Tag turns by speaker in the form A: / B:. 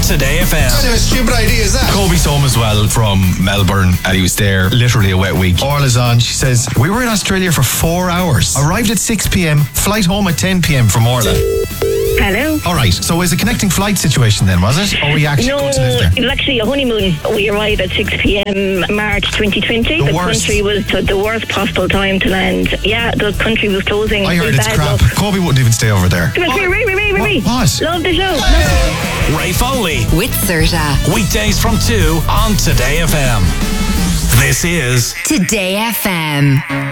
A: Today FM.
B: What kind of a stupid idea is that?
C: Kobe's home as well from Melbourne, and he was there literally a wet week. Orla's on. She says, we were in Australia for 4 hours. Arrived at 6 p.m, flight home at 10 p.m. from Orla.
D: Hello.
C: All right, so it was a connecting flight situation then, was it? Or were you actually going to live there?
D: It was actually a honeymoon. We arrived at 6 p.m. March 2020. The
C: worst.
D: country was the worst possible time to land. Yeah, the country was closing.
C: I heard it's
D: bad
C: crap.
D: luck.
C: Kobe wouldn't even stay over there.
D: Come here, Ray.
C: What?
D: Love the show.
A: Ray Foley.
E: With Serta.
A: Weekdays from 2 on Today FM. This is
E: Today FM.